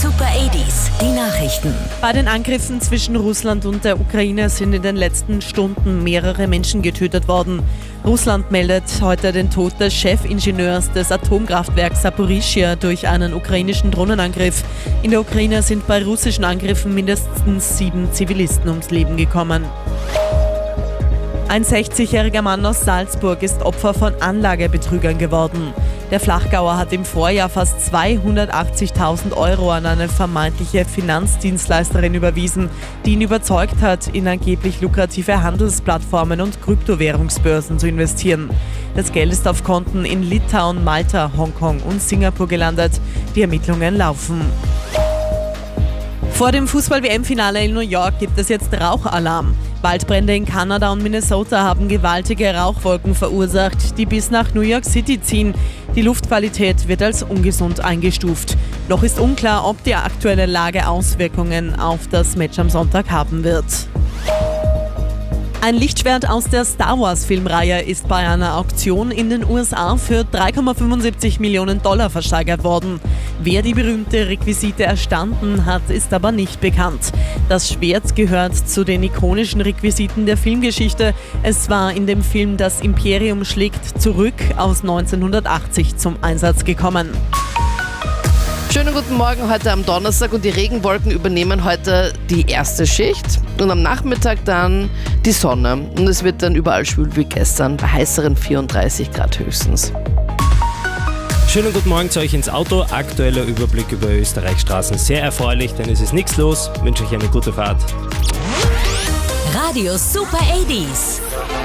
Super 80s, die Nachrichten. Bei den Angriffen zwischen Russland und der Ukraine sind in den letzten Stunden mehrere Menschen getötet worden. Russland meldet heute den Tod des Chefingenieurs des Atomkraftwerks Saporischschja durch einen ukrainischen Drohnenangriff. In der Ukraine sind bei russischen Angriffen mindestens 7 Zivilisten ums Leben gekommen. Ein 60-jähriger Mann aus Salzburg ist Opfer von Anlagebetrügern geworden. Der Flachgauer hat im Vorjahr fast 280.000 Euro an eine vermeintliche Finanzdienstleisterin überwiesen, die ihn überzeugt hat, in angeblich lukrative Handelsplattformen und Kryptowährungsbörsen zu investieren. Das Geld ist auf Konten in Litauen, Malta, Hongkong und Singapur gelandet. Die Ermittlungen laufen. Vor dem Fußball-WM-Finale in New York gibt es jetzt Rauchalarm. Waldbrände in Kanada und Minnesota haben gewaltige Rauchwolken verursacht, die bis nach New York City ziehen. Die Luftqualität wird als ungesund eingestuft. Noch ist unklar, ob die aktuelle Lage Auswirkungen auf das Match am Sonntag haben wird. Ein Lichtschwert aus der Star Wars-Filmreihe ist bei einer Auktion in den USA für $3,75 Millionen versteigert worden. Wer die berühmte Requisite erstanden hat, ist aber nicht bekannt. Das Schwert gehört zu den ikonischen Requisiten der Filmgeschichte. Es war in dem Film Das Imperium schlägt zurück aus 1980 zum Einsatz gekommen. Schönen guten Morgen heute am Donnerstag und die Regenwolken übernehmen heute die erste Schicht und am Nachmittag dann die Sonne und es wird dann überall schwül wie gestern, bei heißeren 34 Grad höchstens. Schönen guten Morgen zu euch ins Auto. Aktueller Überblick über Österreichs Straßen. Sehr erfreulich, denn es ist nichts los. Ich wünsche euch eine gute Fahrt. Radio Super 80s.